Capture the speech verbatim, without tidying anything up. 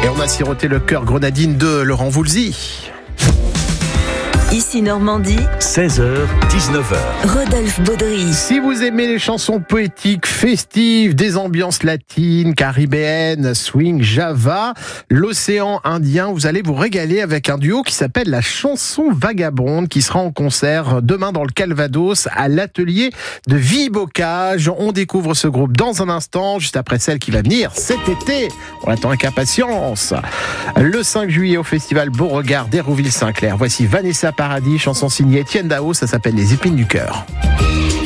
Et on a siroté le cœur grenadine de Laurent Voulzy. Ici Normandie, seize heures, dix-neuf heures. Rodolphe Baudry. Si vous aimez les chansons poétiques, festives, des ambiances latines, caribéennes, swing, java, l'océan Indien, vous allez vous régaler avec un duo qui s'appelle la Chanson Vagabonde, qui sera en concert demain dans le Calvados à l'atelier de Villebocage. On découvre ce groupe dans un instant, juste après celle qui va venir cet été. On l'attend avec impatience. Le cinq juillet au festival Beauregard d'Hérouville-Saint-Clair. Voici Vanessa Paradis, chanson signée Étienne Dao, ça s'appelle Les Épines du Cœur.